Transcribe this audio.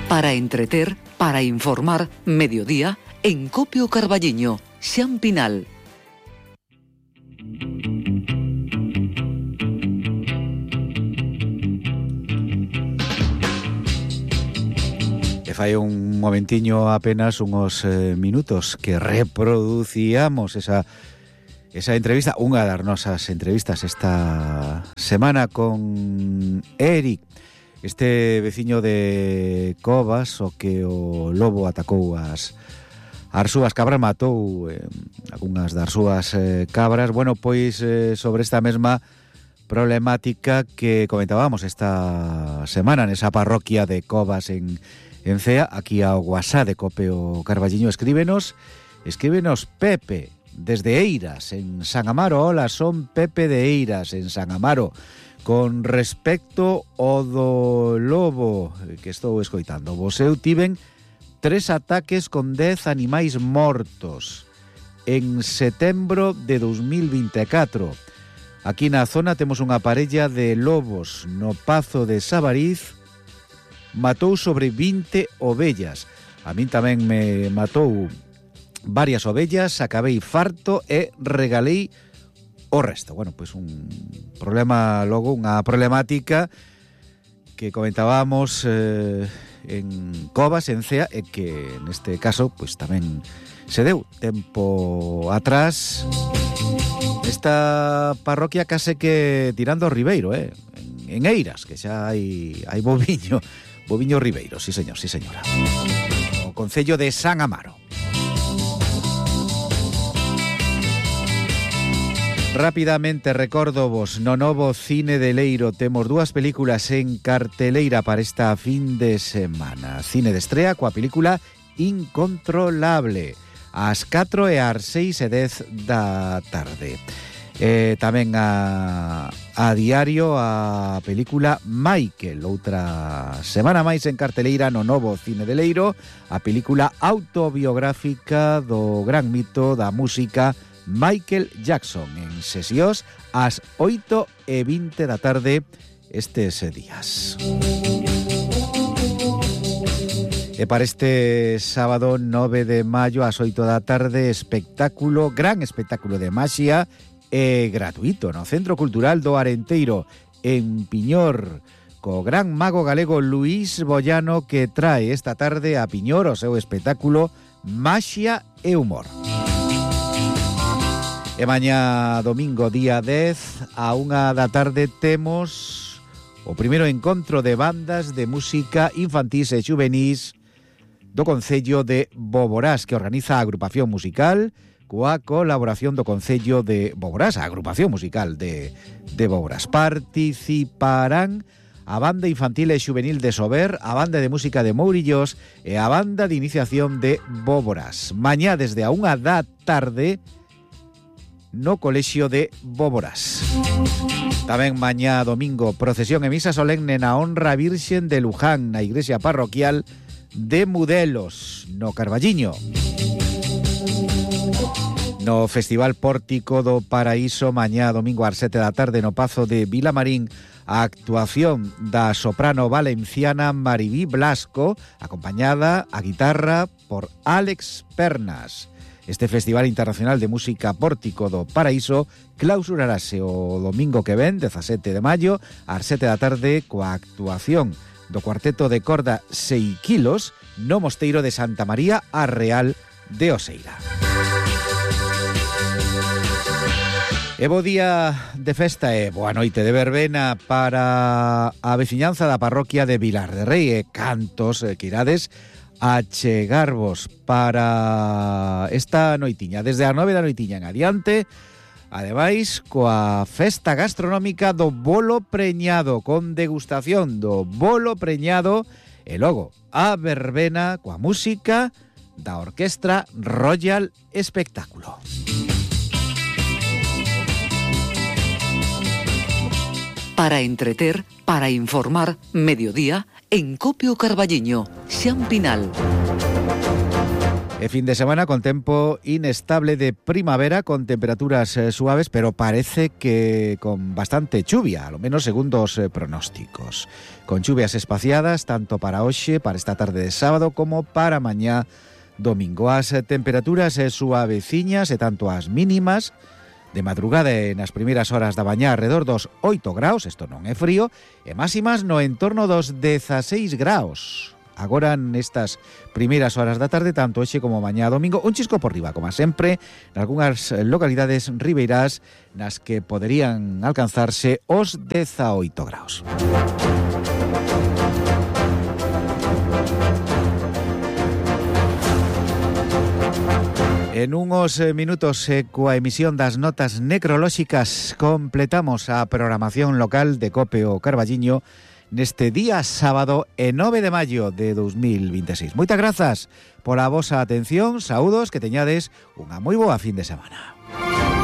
Para entreter, para informar, mediodía, en Copio Carballiño, Xan Pinal. E fai un momentiño apenas unos minutos que reproducíamos esa entrevista, unha das nosas entrevistas esta semana con Eric, este veciño de Covas, o que o lobo atacou as súas cabras, matou algunhas das súas cabras. Bueno, pois sobre esta mesma problemática que comentábamos esta semana nesa parroquia de Covas en Cea, aquí ao WhatsApp de Copio Carballiño, escríbenos Pepe desde Eiras, en San Amaro. Hola, son Pepe de Eiras, en San Amaro. Con respecto ao do lobo que estou escoitando, vos eu tiven 3 ataques con 10 animais mortos en setembro de 2024. Aquí na zona temos unha parella de lobos no Pazo de Sabariz, matou sobre 20 ovellas. A min tamén me matou varias ovellas, acabei farto e regalei o resto. Bueno, pois un problema logo, unha problemática que comentábamos en Covas, en Cea, e que neste caso pois tamén se deu tempo atrás esta parroquia case que tirando ao Ribeiro, en Eiras, que xa hai boviño Ribeiro, sí señor, sí señora. O concello de San Amaro. Rápidamente recórdovos, no novo Cine de Leiro temos 2 películas en carteleira para esta fin de semana. Cine de estrea coa película Incontrolable, ás 4 e ás 6:10 da tarde. Tamén a diario a película Michael, outra semana máis en carteleira no novo Cine de Leiro, a película autobiográfica do gran mito da música Michael Jackson, en sesións ás 8:20 da tarde estes días. E para este sábado 9 de maio ás 8 da tarde, gran espectáculo de maxia e gratuito no Centro Cultural do Arenteiro en Piñor, co gran mago galego Luís Bollano, que trae esta tarde a Piñor o seu espectáculo Maxia e Humor. E mañá domingo, día 10, a 1 da tarde temos o primeiro encontro de bandas de música infantís e xuvenís do Concello de Boborás, que organiza a agrupación musical coa colaboración do Concello de Boborás, a agrupación musical de Boborás. Participarán a banda infantil e xuvenil de Sober, a banda de música de Mourillos e a banda de iniciación de Boborás. Mañá desde a 1 da tarde no Colexio de Boborás. Tamén mañá domingo, procesión e misa solemne na honra Virxen de Luján na igrexa parroquial de Mudelos, no Carballiño. No Festival Pórtico do Paraíso, mañá domingo ás 7 da tarde no Pazo de Vilamarín, a actuación da soprano valenciana Maribí Blasco, acompañada a guitarra por Álex Pernas. Este Festival Internacional de Música Pórtico do Paraíso clausurarase o domingo que ven, 17 de maio, ás 7 da tarde, coa actuación do cuarteto de corda 6 kilos no Mosteiro de Santa María a Real de Oseira. E bo día de festa e boa noite de verbena para a veciñanza da parroquia de Vilar de Rei, e cantos que irades a chegarvos para esta noitiña, desde a 9 da noitiña en adiante, ademais coa festa gastronómica do bolo preñado, con degustación do bolo preñado, e logo a verbena coa música da Orquestra Royal Espectáculo. Para entreter, para informar, mediodía, en Copio Carballiño, Xan Pinal. E fin de semana con tempo inestable de primavera, con temperaturas suaves, pero parece que con bastante chuvia, a lo menos según dos pronósticos. Con lluvias espaciadas tanto para hoxe, para esta tarde de sábado, como para mañá domingo. As temperaturas suaveciñas e tanto as mínimas de madrugada e nas primeiras horas da mañá alrededor dos 8 graus, isto non é frío, e máximas no entorno dos 16 graus. Agora nestas primeiras horas da tarde, tanto hoxe como mañá domingo, un chisco por riba, como sempre, nalgúnas localidades ribeirás nas que poderían alcanzarse os 18 graus. En unos minutos, coa emisión das notas necrolóxicas, completamos a programación local de COPE o Carballiño neste día sábado e 9 de maio de 2026. Moitas grazas pola vosa atención, saúdos, que teñades unha moi boa fin de semana.